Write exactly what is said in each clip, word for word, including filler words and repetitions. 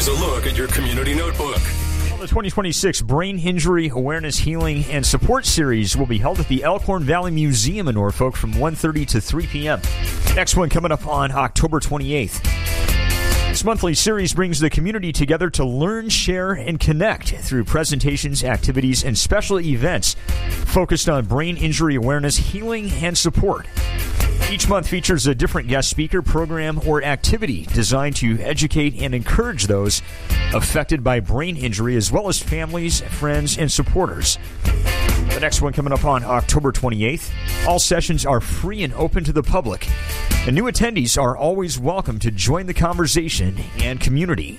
Here's a look at your community notebook. The twenty twenty-six Brain Injury Awareness, Healing, and Support Series will be held at the Elkhorn Valley Museum in Norfolk from one thirty to three p.m. Next one coming up on October twenty-eighth. This monthly series brings the community together to learn, share, and connect through presentations, activities, and special events focused on brain injury awareness, healing, and support. Each month features a different guest speaker, program, or activity designed to educate and encourage those affected by brain injury, as well as families, friends, and supporters. The next one coming up on October twenty-eighth. All sessions are free and open to the public, and new attendees are always welcome to join the conversation and community.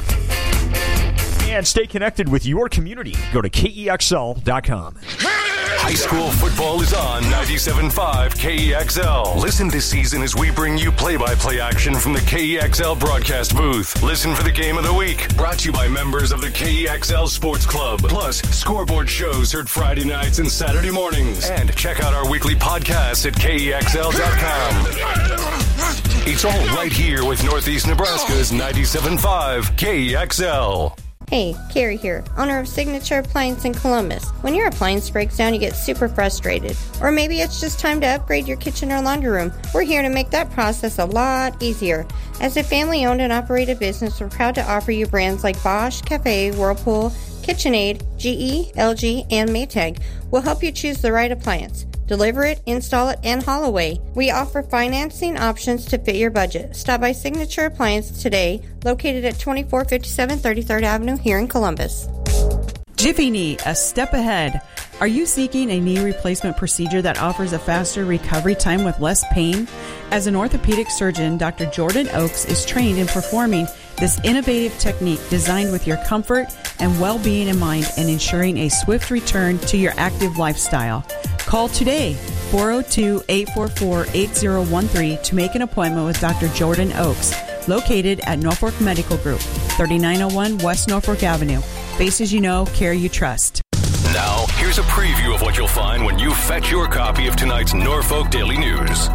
And stay connected with your community. Go to K E X L dot com. High school football is on ninety-seven point five K E X L. Listen this season as we bring you play-by-play action from the K E X L broadcast booth. Listen for the game of the week, brought to you by members of the K E X L Sports Club. Plus, scoreboard shows heard Friday nights and Saturday mornings. And check out our weekly podcasts at K E X L dot com. It's all right here with Northeast Nebraska's ninety-seven point five K E X L. Hey, Carrie here, owner of Signature Appliance in Columbus. When your appliance breaks down, you get super frustrated. Or maybe it's just time to upgrade your kitchen or laundry room. We're here to make that process a lot easier. As a family-owned and operated business, we're proud to offer you brands like Bosch, Cafe, Whirlpool, KitchenAid, G E, L G, and Maytag. We'll help you choose the right appliance. Deliver it, install it, and haul away. We offer financing options to fit your budget. Stop by Signature Appliance today, located at twenty-four fifty-seven thirty-third Avenue here in Columbus. Jiffy Knee, a step ahead. Are you seeking a knee replacement procedure that offers a faster recovery time with less pain? As an orthopedic surgeon, Doctor Jordan Oakes is trained in performing this innovative technique designed with your comfort and well-being in mind and ensuring a swift return to your active lifestyle. Call today, four oh two, eight four four, eight oh one three, to make an appointment with Doctor Jordan Oakes, located at Norfolk Medical Group, thirty-nine oh one West Norfolk Avenue. Faces you know, care you trust. Now, here's a preview of what you'll find when you fetch your copy of tonight's Norfolk Daily News.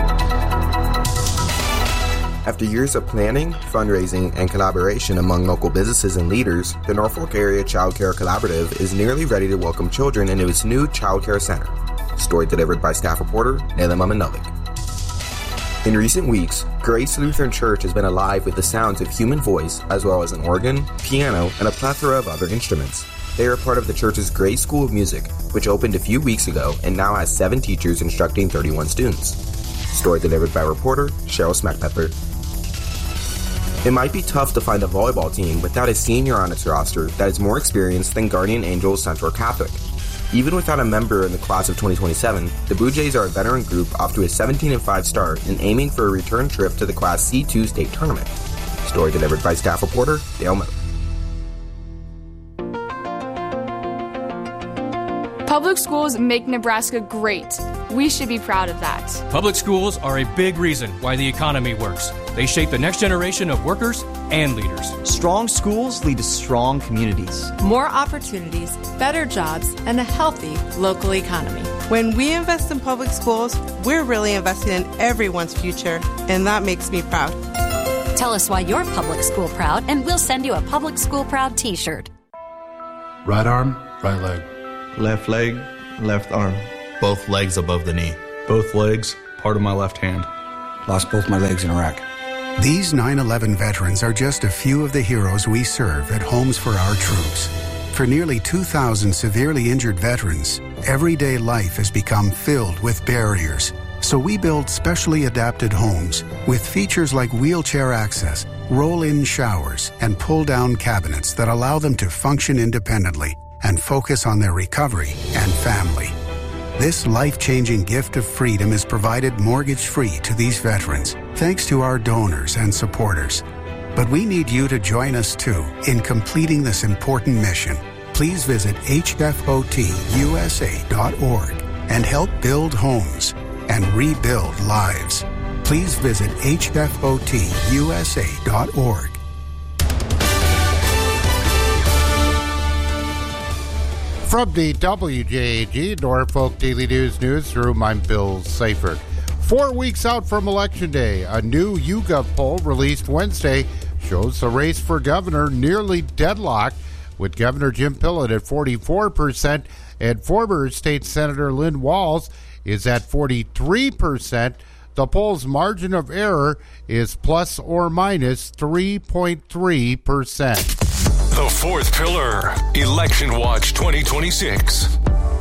After years of planning, fundraising, and collaboration among local businesses and leaders, the Norfolk Area Child Care Collaborative is nearly ready to welcome children into its new Child Care Center. Story delivered by staff reporter Nayla Mamanovik. In recent weeks, Grace Lutheran Church has been alive with the sounds of human voice, as well as an organ, piano, and a plethora of other instruments. They are part of the church's Grace School of Music, which opened a few weeks ago and now has seven teachers instructing thirty-one students. Story delivered by reporter Cheryl Smackpepper. It might be tough to find a volleyball team without a senior on its roster that is more experienced than Guardian Angels Central Catholic. Even without a member in the class of twenty twenty-seven, the Blue Jays are a veteran group off to a seventeen and five start and aiming for a return trip to the Class C two state tournament. Story delivered by staff reporter Dale Moe. Public schools make Nebraska great. We should be proud of that. Public schools are a big reason why the economy works. They shape the next generation of workers and leaders. Strong schools lead to strong communities. More opportunities, better jobs, and a healthy local economy. When we invest in public schools, we're really investing in everyone's future, and that makes me proud. Tell us why you're public school proud, and we'll send you a Public School Proud t-shirt. Right arm, right leg. Left leg, left arm. Both legs above the knee. Both legs, part of my left hand. Lost both my legs in Iraq. These nine eleven veterans are just a few of the heroes we serve at Homes for Our Troops. For nearly two thousand severely injured veterans, everyday life has become filled with barriers. So we build specially adapted homes with features like wheelchair access, roll-in showers, and pull-down cabinets that allow them to function independently and focus on their recovery and family. This life-changing gift of freedom is provided mortgage-free to these veterans, thanks to our donors and supporters. But we need you to join us, too, in completing this important mission. Please visit H F O T U S A dot org and help build homes and rebuild lives. Please visit H F O T U S A dot org. From the W J A G Norfolk Daily News Newsroom, I'm Bill Seifert. Four weeks out from Election Day, a new YouGov poll released Wednesday shows the race for governor nearly deadlocked, with Governor Jim Pillett at forty-four percent and former State Senator Lynn Walz is at forty-three percent. The poll's margin of error is plus or minus three point three percent. The Fourth Pillar, Election Watch twenty twenty-six.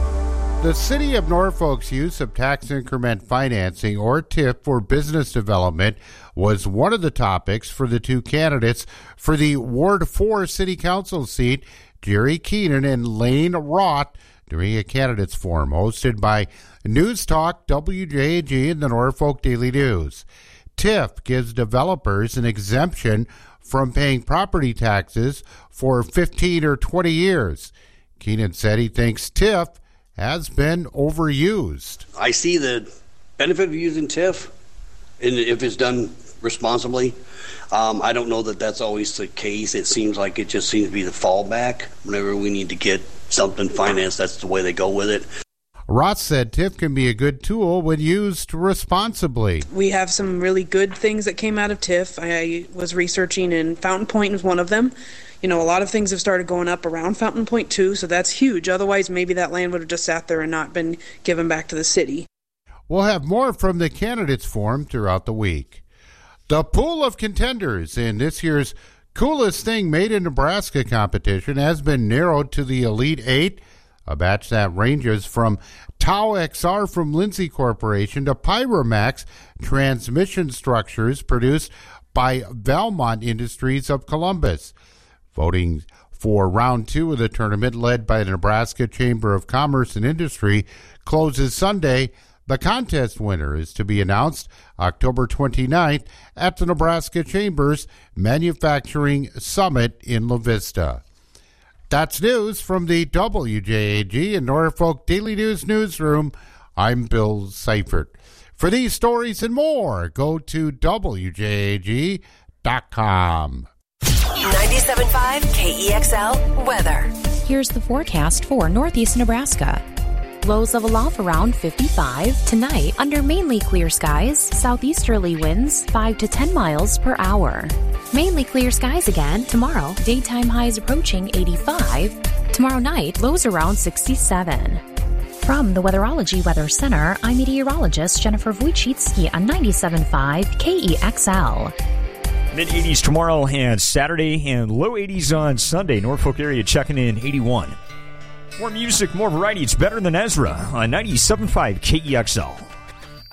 The City of Norfolk's use of tax increment financing, or T I F, for business development was one of the topics for the two candidates for the Ward four City Council seat, Jerry Keenan and Lane Roth, during a candidates forum hosted by News Talk, W J A G, and the Norfolk Daily News. T I F gives developers an exemption from paying property taxes for fifteen or twenty years. Keenan said he thinks T I F has been overused. I see the benefit of using T I F, and if it's done responsibly. Um, I don't know that that's always the case. It seems like it just seems to be the fallback. Whenever we need to get something financed, that's the way they go with it. Roth said T I F can be a good tool when used responsibly. We have some really good things that came out of T I F. I was researching, and Fountain Point is one of them. You know, a lot of things have started going up around Fountain Point, too, so that's huge. Otherwise, maybe that land would have just sat there and not been given back to the city. We'll have more from the candidates forum throughout the week. The pool of contenders in this year's Coolest Thing Made in Nebraska competition has been narrowed to the Elite Eight, a batch that ranges from Tau X R from Lindsay Corporation to Pyramax transmission structures produced by Valmont Industries of Columbus. Voting for round two of the tournament, led by the Nebraska Chamber of Commerce and Industry, closes Sunday. The contest winner is to be announced October twenty-ninth at the Nebraska Chamber's Manufacturing Summit in La Vista. That's news from the W J A G and Norfolk Daily News newsroom. I'm Bill Seifert. For these stories and more, go to W J A G dot com. ninety-seven point five K E X L weather. Here's the forecast for northeast Nebraska. Lows level off around fifty-five. Tonight, under mainly clear skies, southeasterly winds five to ten miles per hour. Mainly clear skies again tomorrow. Daytime highs approaching eighty-five. Tomorrow night, lows around sixty-seven. From the Weatherology Weather Center, I'm meteorologist Jennifer Wojcicki on ninety-seven point five K E X L. mid-eighties tomorrow and Saturday, and low eighties on Sunday. Norfolk area checking in eighty-one. More music, more variety. It's better than Ezra on ninety-seven point five K E X L.